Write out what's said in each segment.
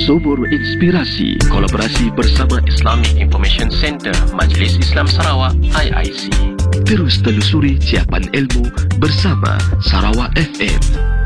Sumur Inspirasi, kolaborasi bersama Islamic Information Center Majlis Islam Sarawak IIC. Terus telusuri ciapan ilmu bersama Sarawak FM.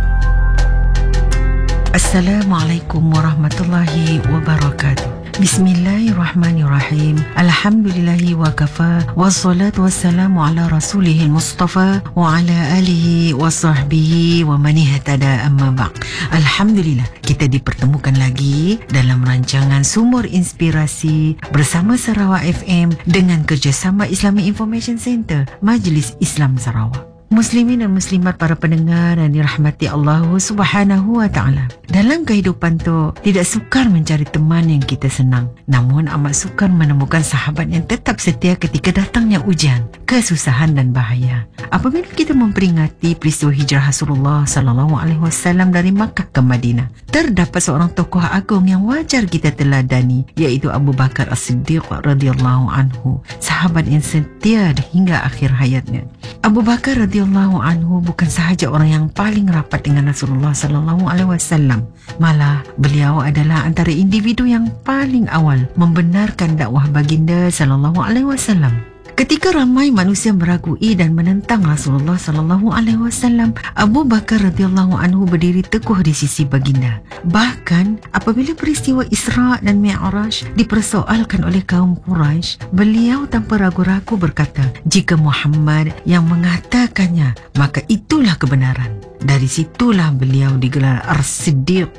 Assalamualaikum warahmatullahi wabarakatuh. Bismillahirrahmanirrahim. Alhamdulillahi wa kafa. Wassalatu wassalamu ala rasulihil mustafa wa ala alihi wa sahbihi wa man ihtada amma ba'd. Alhamdulillah, kita dipertemukan lagi dalam rancangan Sumur Inspirasi bersama Sarawak FM dengan kerjasama Islamic Information Center Majlis Islam Sarawak. Muslimin dan muslimat, para pendengar yang dirahmati Allah Subhanahu wa taala. Dalam kehidupan tu tidak sukar mencari teman yang kita senang, namun amat sukar menemukan sahabat yang tetap setia ketika datangnya ujian, kesusahan dan bahaya. Apabila kita memperingati peristiwa hijrah Rasulullah sallallahu alaihi wasallam dari Makkah ke Madinah, terdapat seorang tokoh agung yang wajar kita teladani, iaitu Abu Bakar As-Siddiq radhiyallahu anhu, sahabat yang setia hingga akhir hayatnya. Abu Bakar radhiyallahu anhu bukan sahaja orang yang paling rapat dengan Rasulullah sallallahu alaihi wasallam, malah beliau adalah antara individu yang paling awal membenarkan dakwah baginda sallallahu alaihi wasallam. Ketika ramai manusia meragui dan menentang Rasulullah sallallahu alaihi wasallam, Abu Bakar radhiyallahu anhu berdiri teguh di sisi baginda. Bahkan apabila peristiwa Isra dan Mi'raj dipersoalkan oleh kaum Quraisy, beliau tanpa ragu-ragu berkata, jika Muhammad yang mengatakannya, maka itulah kebenaran. Dari situlah beliau digelar As-Siddiq,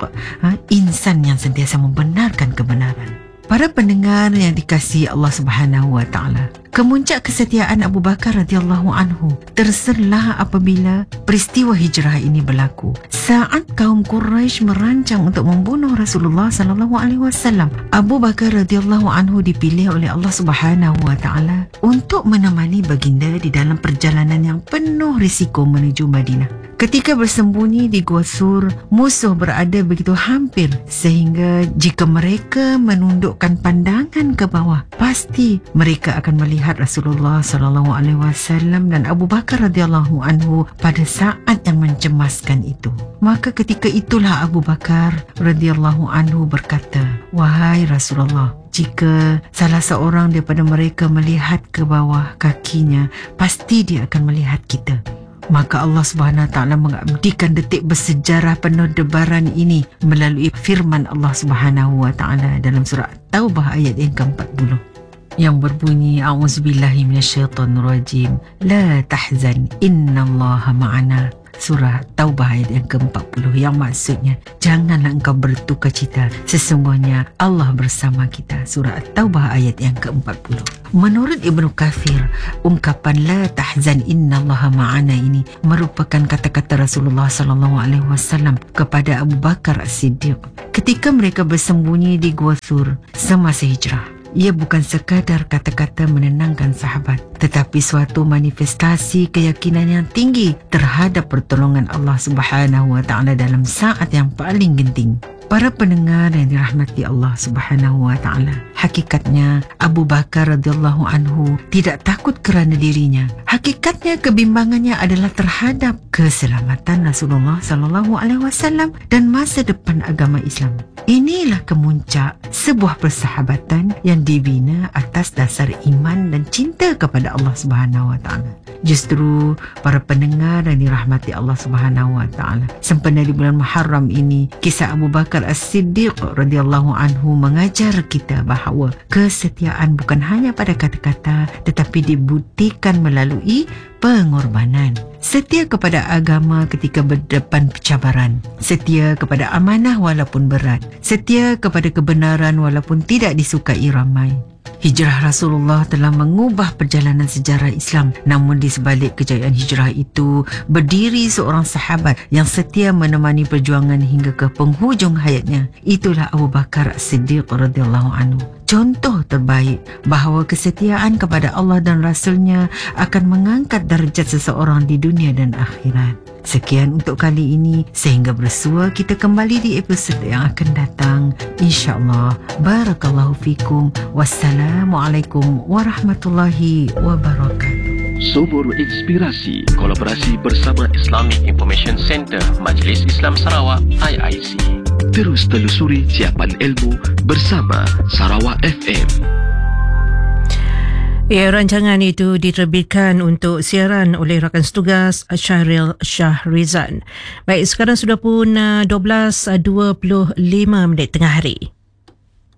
insan yang sentiasa membenarkan kebenaran. Para pendengar yang dikasihi Allah Subhanahu wa taala, kemuncak kesetiaan Abu Bakar radhiyallahu anhu terserlah apabila peristiwa hijrah ini berlaku. Saat kaum Quraisy merancang untuk membunuh Rasulullah sallallahu alaihi wasallam, Abu Bakar radhiyallahu anhu dipilih oleh Allah Subhanahu wa taala untuk menemani baginda di dalam perjalanan yang penuh risiko menuju Madinah. Ketika bersembunyi di Gua Sur, musuh berada begitu hampir sehingga jika mereka menundukkan pandangan ke bawah, pasti mereka akan melihat Rasulullah sallallahu alaihi wasallam dan Abu Bakar radhiyallahu anhu pada saat yang mencemaskan itu. Maka ketika itulah Abu Bakar radhiyallahu anhu berkata, "Wahai Rasulullah, jika salah seorang daripada mereka melihat ke bawah kakinya, pasti dia akan melihat kita." Maka Allah Subhanahu Wa Taala mengabdikan detik bersejarah penuh debaran ini melalui firman Allah Subhanahu Wa Taala dalam surah Taubah ayat yang ke-40 yang berbunyi, A'udzubillahi minasyaitonirrajim, la tahzan innallaha ma'ana. Surah Taubah ayat yang ke-40 yang maksudnya, janganlah engkau bertukar-cita, sesungguhnya Allah bersama kita. Surah Taubah ayat yang ke-40. Menurut Ibnu Kathir, ungkapan la tahzan innallaha ma'ana ini merupakan kata-kata Rasulullah sallallahu alaihi wasallam kepada Abu Bakar As-Siddiq ketika mereka bersembunyi di Gua Sur semasa hijrah. Ia bukan sekadar kata-kata menenangkan sahabat, tetapi suatu manifestasi keyakinan yang tinggi terhadap pertolongan Allah Subhanahu wa taala dalam saat yang paling genting. Para pendengar yang dirahmati Allah Subhanahu wa taala, hakikatnya Abu Bakar radhiyallahu anhu tidak takut kerana dirinya. Hakikatnya kebimbangannya adalah terhadap keselamatan Rasulullah sallallahu alaihi wasallam dan masa depan agama Islam. Inilah kemuncak sebuah persahabatan yang dibina atas dasar iman dan cinta kepada Allah Subhanahu wa taala. Justru para pendengar yang dirahmati Allah Subhanahu wa taala, sempena di bulan Muharram ini, kisah Abu Bakar As-Siddiq radhiyallahu anhu mengajar kita bahawa kesetiaan bukan hanya pada kata-kata tetapi dibuktikan melalui pengorbanan. Setia kepada agama ketika berdepan cabaran, setia kepada amanah walaupun berat, setia kepada kebenaran walaupun tidak disukai ramai. Hijrah Rasulullah telah mengubah perjalanan sejarah Islam, namun di sebalik kejayaan hijrah itu berdiri seorang sahabat yang setia menemani perjuangan hingga ke penghujung hayatnya. Itulah Abu Bakar As-Siddiq radhiyallahu anhu. Contoh terbaik bahawa kesetiaan kepada Allah dan Rasulnya akan mengangkat darjat seseorang di dunia dan akhirat. Sekian untuk kali ini, sehingga bersua kita kembali di episod yang akan datang, insya-Allah. Barakallahu fikum. Wassalamualaikum warahmatullahi wabarakatuh. Sumur Inspirasi, kolaborasi bersama Islamic Information Center Majlis Islam Sarawak IIC. Terus telusuri siapan ilmu bersama Sarawak FM. Ya, rancangan itu diterbitkan untuk siaran oleh rakan setugas Syahril Shahrizan. Baik, sekarang sudah pun 12.25 tengah hari.